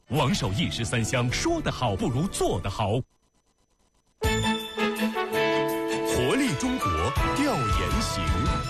王守义13香，说得好不如做得好。活力中国调研行。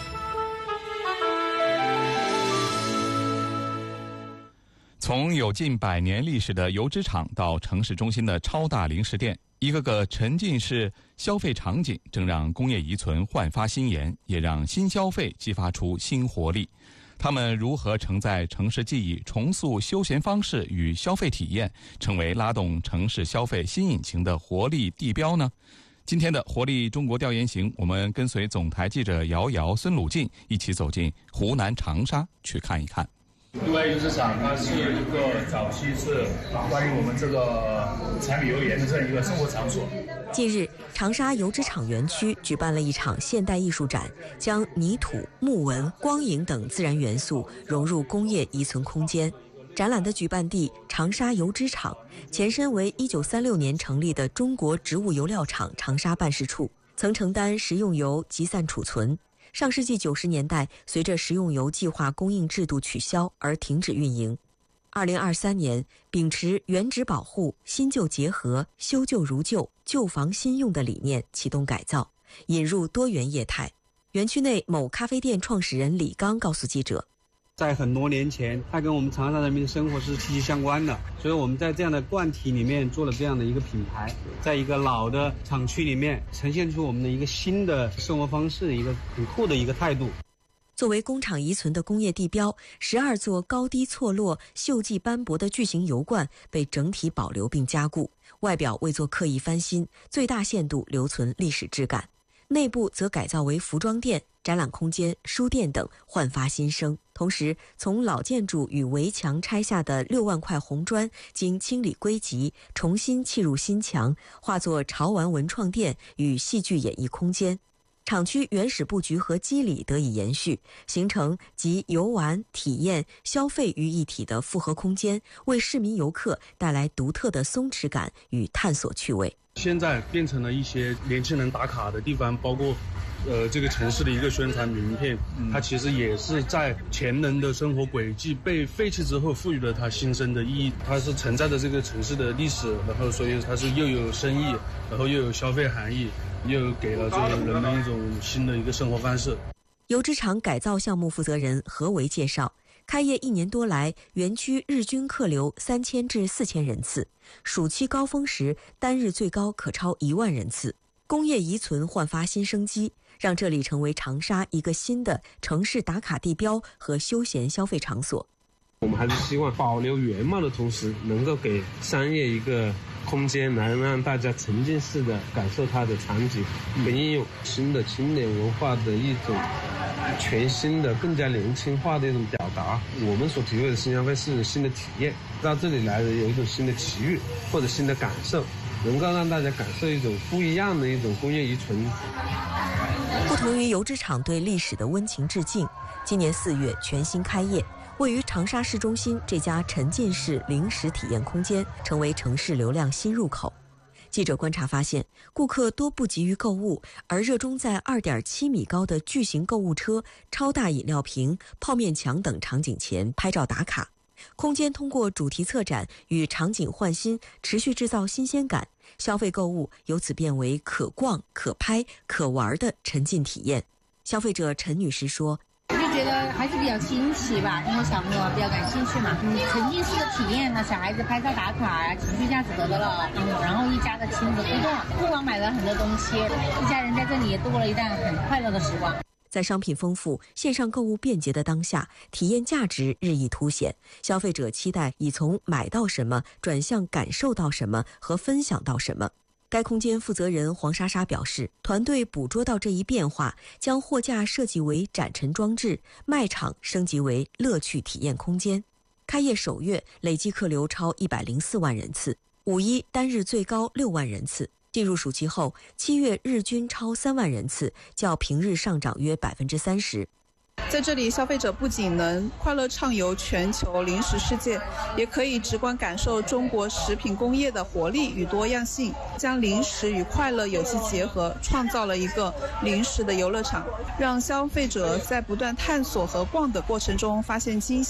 从有近100年历史的油脂厂到城市中心的超大零食店，一个个沉浸式消费场景正让工业遗存焕发新颜，也让新消费激发出新活力。他们如何承载城市记忆，重塑休闲方式与消费体验，成为拉动城市消费新引擎的活力地标呢？今天的活力中国调研行，我们跟随总台记者姚瑶、孙鲁进一起走进湖南长沙去看一看。 因为油脂厂它是一个早期是关于我们这个柴米油盐的这样一个生活场所。 近日，长沙油脂厂园区举办了一场现代艺术展，将泥土、木纹、光影等自然元素融入工业遗存空间。展览的举办地长沙油脂厂，前身为1936年成立的中国植物油料厂长沙办事处，曾承担食用油集散储存。上世纪90年代，随着食用油计划供应制度取消而停止运营。2023年，秉持原址保护、新旧结合、修旧如旧、旧房新用的理念启动改造，引入多元业态。园区内某咖啡店创始人李刚告诉记者， 在很多年前，它跟我们长沙人民的生活是息息相关的，所以我们在这样的罐体里面做了这样的一个品牌，在一个老的厂区里面呈现出我们的一个新的生活方式，一个很酷的一个态度。 作为工厂遗存的工业地标，12座高低错落、锈迹斑驳的巨型油罐被整体保留并加固，外表未做刻意翻新，最大限度留存历史质感。内部则改造为服装店、展览空间、书店等，焕发新生。同时，从老建筑与围墙拆下的6万块红砖，经清理归集，重新砌入新墙，化作潮玩文创店与戏剧演艺空间。厂区原始布局和肌理得以延续，形成集游玩、体验、消费于一体的复合空间，为市民游客带来独特的松弛感与探索趣味。 现在变成了一些年轻人打卡的地方，包括这个城市的一个宣传名片，它其实也是在前人的生活轨迹被废弃之后赋予了它新生的意义。它是承载着这个城市的历史，然后所以它是又有深意，然后又有消费含义，又给了这个人们一种新的一个生活方式。 油脂厂改造项目负责人何为介绍，开业1年多来，园区日均客流3000至4000人次，暑期高峰时单日最高可超1万人次。工业遗存焕发新生机，让这里成为长沙一个新的城市打卡地标和休闲消费场所。 我们还是希望保留原貌的同时，能够给商业一个空间，来让大家沉浸式的感受它的场景，并应用新的青年文化的一种全新的、更加年轻化的一种表达。我们所体会的新消费是新的体验，到这里来的有一种新的奇遇或者新的感受，能够让大家感受一种不一样的一种工业遗存。 不同于油脂厂对历史的温情致敬，今年4月全新开业，位于长沙市中心这家沉浸式零食体验空间成为城市流量新入口。记者观察发现，顾客多不急于购物，而热衷在2.7米高的巨型购物车、超大饮料瓶、泡面墙等场景前拍照打卡。空间通过主题策展与场景换新，持续制造新鲜感，消费购物由此变为可逛、可拍、可玩的沉浸体验。消费者陈女士说， 我就觉得还是比较新奇吧，因为小朋友比较感兴趣嘛。沉浸式的体验呢，小孩子拍照打卡呀，情绪价值得到了。然后一家的亲子互动，不光买了很多东西，一家人在这里也度过了一段很快乐的时光。 在商品丰富、线上购物便捷的当下，体验价值日益凸显。消费者期待已从买到什么转向感受到什么和分享到什么。该空间负责人黄莎莎表示，团队捕捉到这一变化，将货架设计为展陈装置，卖场升级为乐趣体验空间。开业首月累计客流超104万人次，5·1单日最高6万人次。进入暑期后，7月日均超3万人次，较平日上涨约30%。 在这里，消费者不仅能快乐畅游全球零食世界，也可以直观感受中国食品工业的活力与多样性，将零食与快乐有机结合，创造了一个零食的游乐场，让消费者在不断探索和逛的过程中发现惊喜。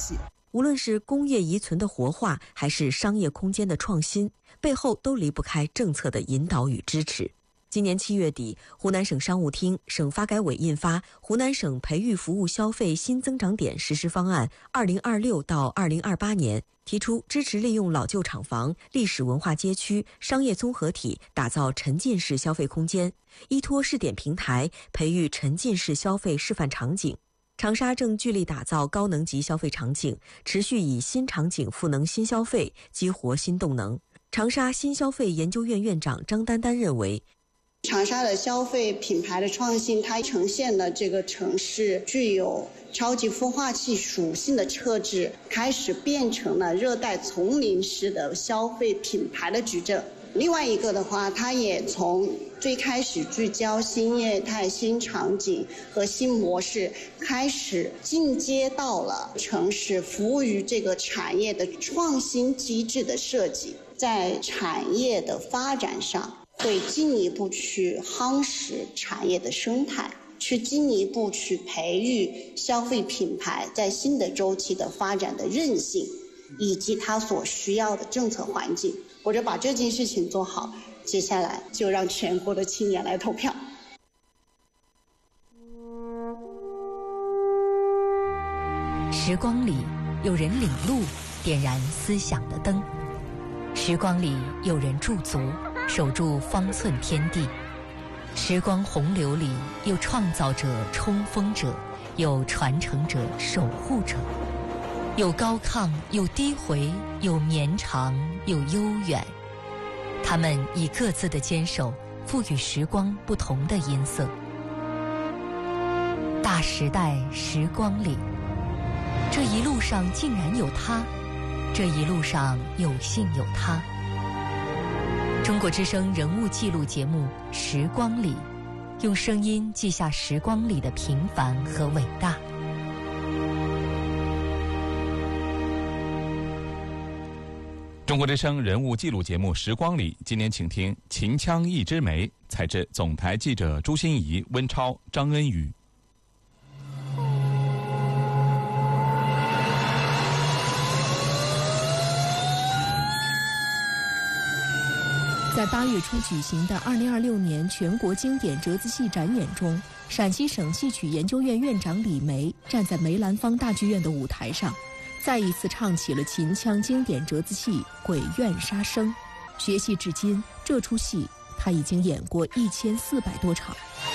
无论是工业遗存的活化，还是商业空间的创新，背后都离不开政策的引导与支持。今年7月底，湖南省商务厅、省发改委印发《湖南省培育服务消费新增长点实施方案 （2026 到2028年）》，提出支持利用老旧厂房、历史文化街区、商业综合体，打造沉浸式消费空间，依托试点平台，培育沉浸式消费示范场景。长沙正聚力打造高能级消费场景，持续以新场景赋能新消费，激活新动能。长沙新消费研究院院长张丹丹认为， 长沙的消费品牌的创新，它呈现了这个城市具有超级孵化器属性的特质，开始变成了热带丛林式的消费品牌的矩阵。另外一个的话，它也从最开始聚焦新业态、新场景和新模式，开始进阶到了城市服务于这个产业的创新机制的设计，在产业的发展上会进一步去夯实产业的生态，去进一步去培育消费品牌在新的周期的发展的韧性，以及它所需要的政策环境。或者把这件事情做好，接下来就让全国的青年来投票。 时光里有人领路，点燃思想的灯；时光里有人驻足，守住方寸天地；时光洪流里有创造者、冲锋者，有传承者、守护者，有高亢，有低回，有绵长，有悠远。他们以各自的坚守，赋予时光不同的音色。大时代时光里，这一路上竟然有他，这一路上有幸有他。中国之声人物记录节目《时光里》，用声音记下时光里的平凡和伟大。 中国之声人物记录节目《时光里》，今年请听《秦腔一枝梅》，采制总台记者朱欣怡、温超、张恩宇。 在8月初举行的2026年全国经典折子戏展演中，陕西省戏曲研究院院长李梅站在梅兰芳大剧院的舞台上，再一次唱起了秦腔经典折子戏《鬼怨杀生》。学戏至今，这出戏他已经演过1400多场。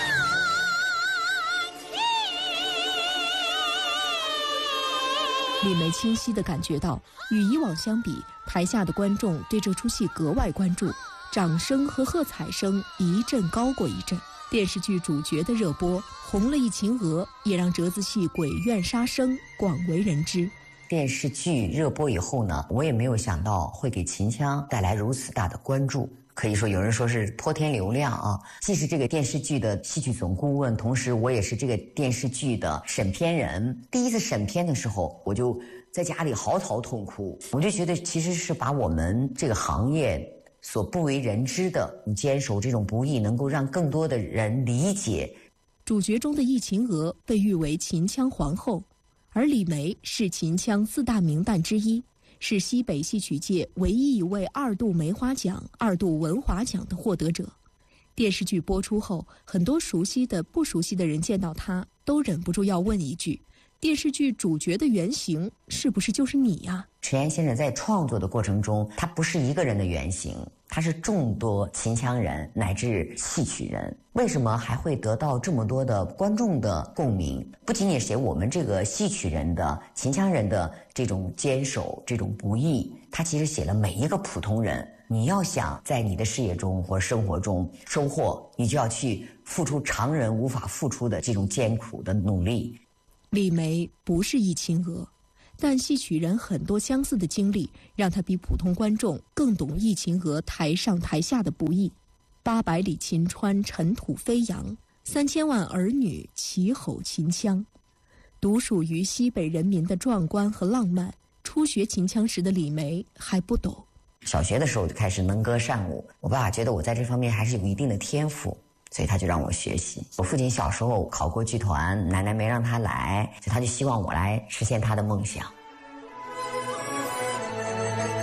李梅清晰地感觉到，与以往相比，台下的观众对这出戏格外关注，掌声和喝彩声一阵高过一阵。电视剧主角的热播，红了一秦娥，也让折子戏《鬼怨杀生》广为人知。 电视剧热播以后呢，我也没有想到会给秦腔带来如此大的关注。可以说有人说是泼天流量啊！既是这个电视剧的戏曲总顾问，同时我也是这个电视剧的审片人。第一次审片的时候，我就在家里嚎啕痛哭。我就觉得其实是把我们这个行业所不为人知的坚守这种不易，能够让更多的人理解。 主角中的易秦娥被誉为秦腔皇后，而李梅是秦腔4大名旦之一，是西北戏曲界唯一一位2度梅花奖、2度文华奖的获得者。电视剧播出后，很多熟悉的、不熟悉的人见到她，都忍不住要问一句：电视剧主角的原型是不是就是你呀？ 迟岩先生在创作的过程中，他不是一个人的原型，他是众多秦腔人乃至戏曲人。为什么还会得到这么多的观众的共鸣？不仅仅写我们这个戏曲人的、秦腔人的这种坚守、这种不易，他其实写了每一个普通人。你要想在你的事业中或生活中收获，你就要去付出常人无法付出的这种艰苦的努力。 李梅不是易秦娥，但戏曲人很多相似的经历，让他比普通观众更懂易秦娥台上台下的不易。800里秦川尘土飞扬，3000万儿女齐吼秦腔，独属于西北人民的壮观和浪漫。初学秦腔时的李梅还不懂。 小学的时候就开始能歌善舞，我爸爸觉得我在这方面还是有一定的天赋，所以他就让我学习。我父亲小时候考过剧团，奶奶没让他来，所以他就希望我来实现他的梦想。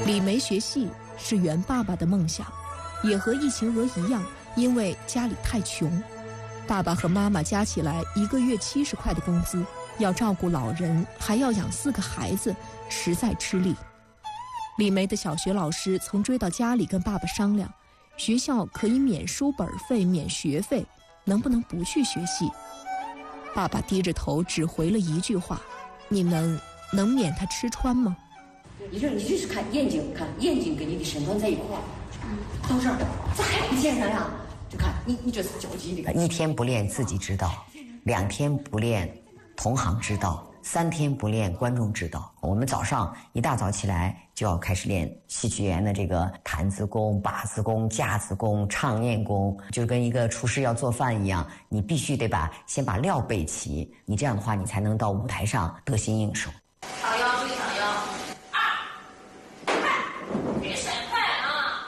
李梅学戏是圆爸爸的梦想，也和易晴娥一样，因为家里太穷，爸爸和妈妈加起来1个月70块的工资，要照顾老人，还要养4个孩子，实在吃力。李梅的小学老师曾追到家里跟爸爸商量，学校可以免书本费、免学费，能不能不去学戏？爸爸低着头只回了一句话：你们能免他吃穿吗？ 你就是看眼睛跟你的身段在一块儿，到这儿这还不简单呀？就看你这是较劲的。1天不练自己知道，2天不练同行知道，3天不练观众知道。我们早上一大早起来就要开始练戏曲演员的这个弹子功、把子功、架子功、唱念功，就跟一个厨师要做饭一样，你必须得先把料备齐，你这样的话你才能到舞台上得心应手。 长腰注意长腰，2，别闪快啊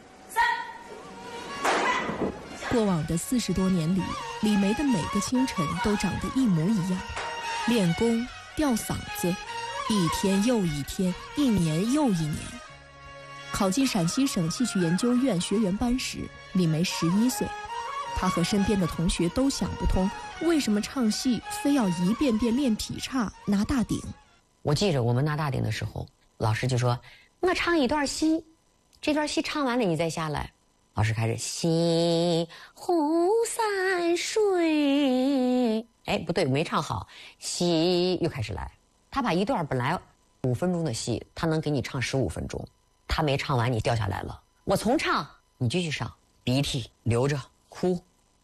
，3。 过往的40多年里，李梅的每个清晨都长得一模一样，练功、吊嗓子，一天又一天，1年又1年。考进陕西省戏曲研究院学员班时，李梅11岁。她和身边的同学都想不通，为什么唱戏非要一遍遍练劈叉、拿大顶。 我记着我们拿大顶的时候，老师就说：“我唱一段戏，这段戏唱完了你再下来。”老师开始西湖山水，哎，不对，没唱好，西又开始来。他把一段本来5分钟的戏，他能给你唱15分钟，他没唱完你掉下来了。我重唱，你继续上，鼻涕流着哭。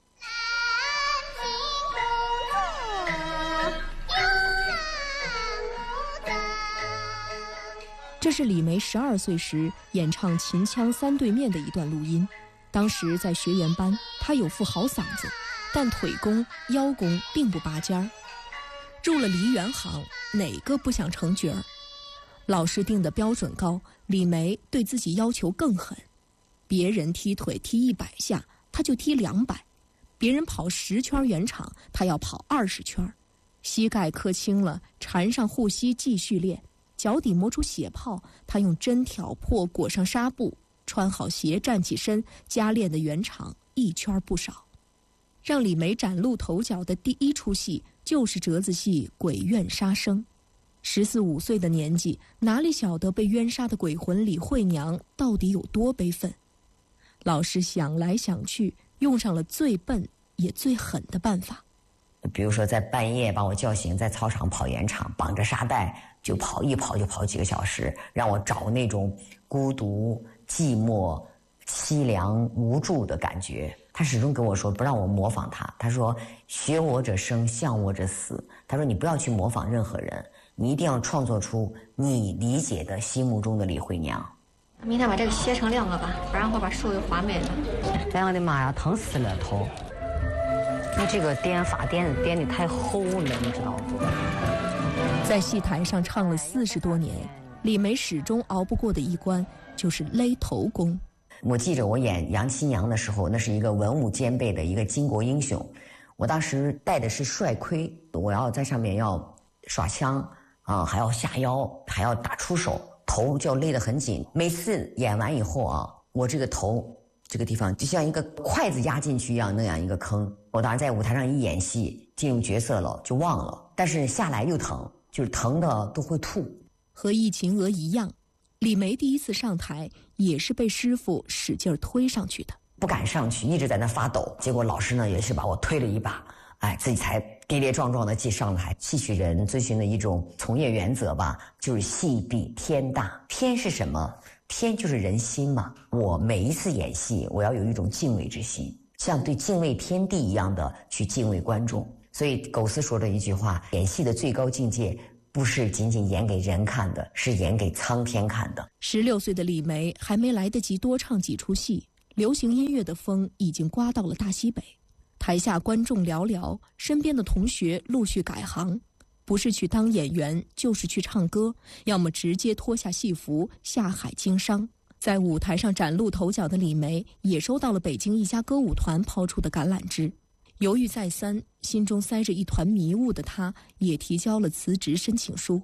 这是李梅12岁时演唱《秦腔三对面》的一段录音。当时在学员班，她有副好嗓子，但腿功、腰功并不拔尖儿。入了梨园行，哪个不想成角儿？老师定的标准高，李梅对自己要求更狠。别人踢腿踢100下，她就踢200；别人跑10圈圆场，她要跑20圈。膝盖磕青了，缠上护膝继续练。脚底磨出血泡，他用针挑破，裹上纱布，穿好鞋站起身，加练的圆场1圈不少。让李梅崭露头角的第1出戏就是折子戏《鬼怨杀生》。14、15岁的年纪，哪里晓得被冤杀的鬼魂李慧娘到底有多悲愤？老师想来想去，用上了最笨也最狠的办法。 比如说在半夜把我叫醒，在操场跑圆场，绑着沙袋就跑，一跑就跑几个小时，让我找那种孤独、寂寞、凄凉、无助的感觉。他始终跟我说，不让我模仿他。他说：“学我者生，像我者死。”他说：“你不要去模仿任何人，你一定要创作出你理解的心目中的李慧娘。” 明天把这个切成2个吧，不然会把手给划没了。 哎呀我的妈呀，疼死了头！你这个颠的太厚了，你知道不？ 在戏台上唱了40多年，李梅始终熬不过的一关就是勒头功。 我记着我演杨七娘的时候，那是一个文武兼备的一个巾帼英雄。我当时戴的是帅盔，我要在上面要耍枪啊，还要下腰，还要打出手，头就要勒得很紧。每次演完以后啊，我这个头这个地方就像一个筷子压进去一样，那样一个坑。我当时在舞台上一演戏，进入角色了就忘了，但是下来又疼，就是疼的都会吐。 和易晴娥一样，李梅第1次上台也是被师傅使劲推上去的， 不敢上去，一直在那发抖。结果老师呢也是把我推了一把，哎，自己才跌跌撞撞的挤上台。戏曲人遵循的一种从业原则吧，就是戏比天大。天是什么？天就是人心嘛。我每一次演戏，我要有一种敬畏之心，像对敬畏天地一样的去敬畏观众。所以苟思说的一句话，演戏的最高境界不是仅仅演给人看的，是演给苍天看的。 16岁的李梅还没来得及多唱几出戏，流行音乐的风已经刮到了大西北。台下观众寥寥，身边的同学陆续改行，不是去当演员，就是去唱歌，要么直接脱下戏服下海经商。在舞台上崭露头角的李梅也收到了北京一家歌舞团抛出的橄榄枝。犹豫再三，心中塞着一团迷雾的她也提交了辞职申请书。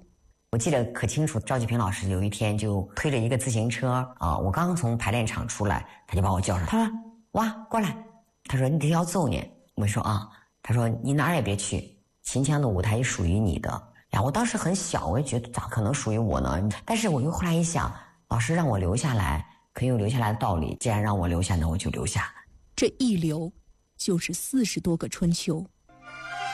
我记得可清楚，赵继平老师有一天就推着一个自行车啊，我刚刚从排练场出来，他就把我叫上，他说：“哇，过来。”他说：“你得要揍你。”我说：“啊。”他说：“你哪儿也别去，秦腔的舞台属于你的。”呀，我当时很小，我也觉得咋可能属于我呢？但是我又后来一想，老师让我留下来，可以有留下来的道理。既然让我留下，那我就留下。 这一留就是40多个春秋。